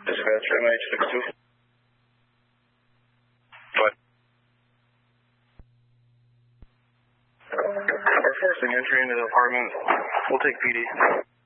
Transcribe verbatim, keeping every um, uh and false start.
Dispatch M H six two. What? We're forcing entry into the apartment. We'll take P D.